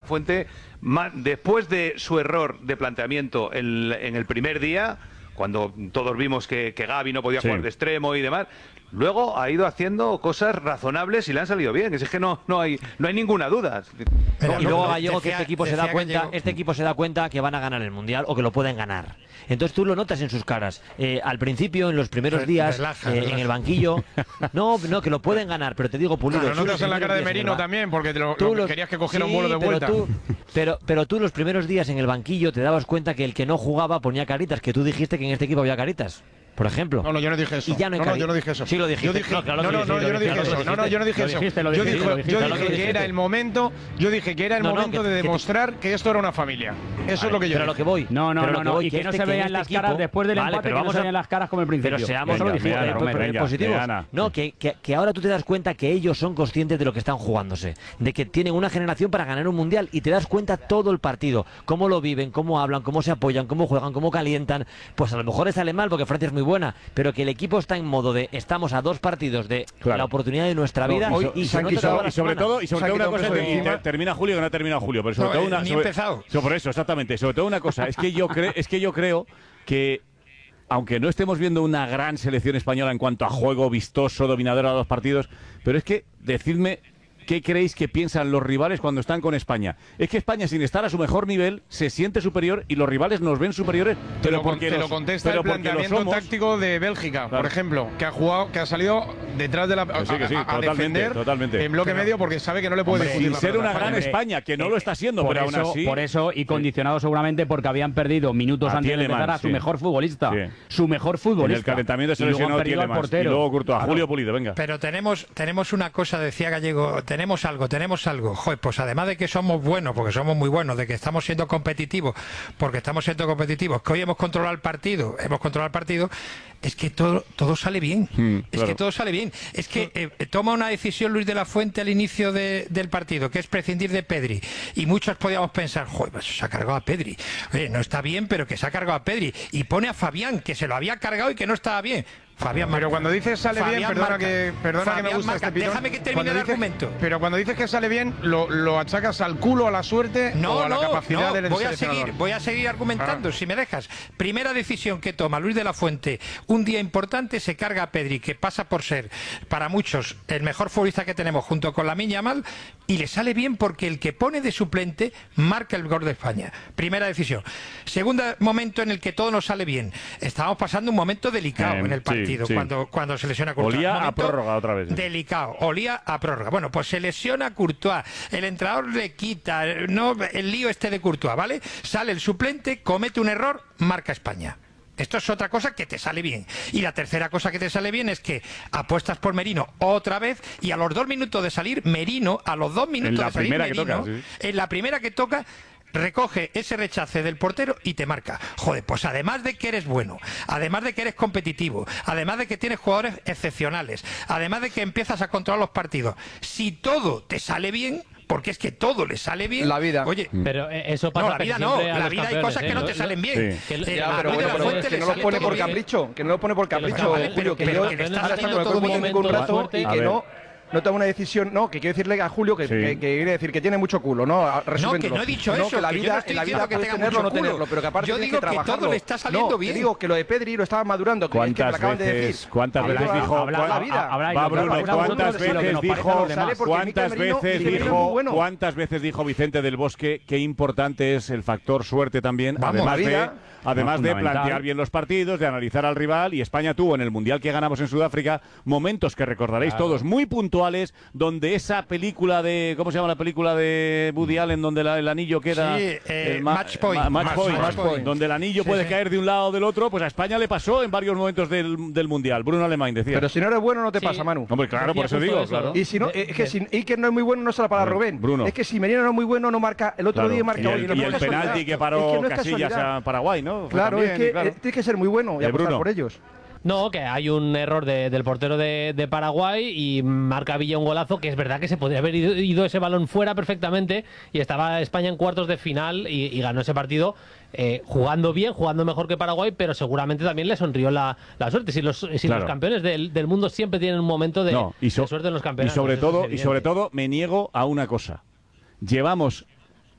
Fuente, después de su error de planteamiento en el primer día, cuando todos vimos que Gavi no podía jugar de extremo y demás, luego ha ido haciendo cosas razonables y le han salido bien. Es que no hay ninguna duda. Y luego, Gallego, que este equipo se da cuenta que van a ganar el Mundial o que lo pueden ganar. Entonces tú lo notas en sus caras. Al principio, en los primeros días, en el banquillo, no, que lo pueden ganar, pero te digo, Pulido. Lo notas en la cara de Merino también, porque querías que cogiera un vuelo de vuelta. Pero tú los primeros días en el banquillo te dabas cuenta que el que no jugaba ponía caritas, que tú dijiste que en este equipo había caritas. Por ejemplo. No, yo no dije eso. Y ya no, yo no dije eso. Sí lo dijiste. Yo dije, yo no dije eso. No, yo no dije eso. Yo dije que era el momento. Yo dije que era el momento de demostrar que esto era una familia. Eso es lo que yo. Pero lo que voy. No. Y que no se vean las caras después del empate, que no se vean las caras como el principio. Pero seamos positivos. No, que ahora tú te das cuenta que ellos son conscientes de lo que están jugándose, de que tienen una generación para ganar un mundial y te das cuenta todo el partido, cómo lo viven, cómo hablan, cómo se apoyan, cómo juegan, cómo calientan. Pues a lo mejor les sale mal porque Francia es muy buena, pero que el equipo está en modo de estamos a 2 partidos de la oportunidad de nuestra vida y sobre todo una cosa, termina Julio, que no ha terminado Julio, pero sobre todo una por eso, exactamente, sobre todo una cosa, es que yo creo que aunque no estemos viendo una gran selección española en cuanto a juego vistoso, dominador a 2 partidos, pero es que decidme ¿qué creéis que piensan los rivales cuando están con España? Es que España, sin estar a su mejor nivel, se siente superior y los rivales nos ven superiores. Te lo contesta el planteamiento táctico de Bélgica, por ejemplo, que ha salido detrás de la a defender en bloque medio porque sabe que no le puede discutir. Sin ser una gran España, que no lo está siendo, pero aún así. Por eso, y condicionado seguramente porque habían perdido minutos antes de empezar a su mejor futbolista. Su mejor futbolista. En el calentamiento se lesionó Tielemans. Y luego Courtois. Julio Pulido, venga. Pero tenemos una cosa, decía Gallego, tenemos algo. Joder, pues además de que somos buenos, porque somos muy buenos, de que estamos siendo competitivos, que hoy hemos controlado el partido, es que todo sale bien. Que todo sale bien. Es que toma una decisión Luis de la Fuente al inicio del partido, que es prescindir de Pedri. Y muchos podíamos pensar, joder, pues se ha cargado a Pedri. Oye, no está bien, pero que se ha cargado a Pedri. Y pone a Fabián, que se lo había cargado y que no estaba bien. Fabián pero cuando dices sale bien, perdona que me gusta este pitón. Déjame que termine el argumento. Pero cuando dices que sale bien, lo achacas al culo, a la suerte o a la capacidad del seleccionador. Voy a seguir argumentando, si me dejas. Primera decisión que toma Luis de la Fuente, un día importante, se carga a Pedri, que pasa por ser, para muchos, el mejor futbolista que tenemos junto con Lamine Yamal, y le sale bien porque el que pone de suplente marca el gol de España. Primera decisión. Segundo momento en el que todo nos sale bien. Estábamos pasando un momento delicado en el partido. Cuando se lesiona Courtois. Olía a prórroga otra vez. Delicado, olía a prórroga. Bueno, pues se lesiona Courtois, el entrenador le quita el lío este de Courtois, ¿vale? Sale el suplente, comete un error, marca España. Esto es otra cosa que te sale bien. Y la tercera cosa que te sale bien es que apuestas por Merino otra vez y a los 2 minutos de salir, Merino, en la primera que toca, recoge ese rechace del portero y te marca. Joder, pues además de que eres bueno, además de que eres competitivo, además de que tienes jugadores excepcionales, además de que empiezas a controlar los partidos, si todo te sale bien, porque es que todo le sale bien. La vida. Oye, pero eso pasa. No, la vida no. La vida hay cosas que no te salen bien. Sí. Que no lo pone por capricho. Que no lo pone por capricho, Julio. Que yo está haciendo todo bien un rato y que no toma una decisión, que quiero decirle a Julio que quiere decir que tiene mucho culo, ¿no? Que no he dicho eso, que la vida puede tenerlo o no tenerlo, pero que aparte tienes que trabajarlo. Yo digo que todo le está saliendo bien. Te digo que lo de Pedri lo estaba madurando, que me lo acaban de decir. ¿Cuántas veces dijo? ¿Cuántas veces dijo Vicente del Bosque qué importante es el factor suerte también, además de plantear bien los partidos, de analizar al rival? Y España tuvo en el Mundial que ganamos en Sudáfrica momentos que recordaréis todos muy puntuales, donde esa película de, ¿cómo se llama la película de Woody Allen, donde el anillo queda Match Point, donde el anillo puede caer de un lado o del otro? Pues a España le pasó en varios momentos del Mundial. Bruno Alemán decía. Pero si no eres bueno no te pasa, Manu. Hombre, claro, por eso digo, claro. Y si no, es que si Iker no es muy bueno no será para Rubén. Bruno. Es que si Merino no es muy bueno no marca, el otro día marca hoy. Y el penalti que paró Casillas a Paraguay, ¿no? Claro, es que tienes que ser muy bueno y apostar por ellos. No, que hay un error del portero de Paraguay y marca Villa un golazo, que es verdad que se podría haber ido ese balón fuera perfectamente y estaba España en cuartos de final y ganó ese partido jugando bien, jugando mejor que Paraguay, pero seguramente también le sonrió la suerte. Si los campeones del mundo siempre tienen un momento de suerte en los campeonatos. Y sobre todo me niego a una cosa. Llevamos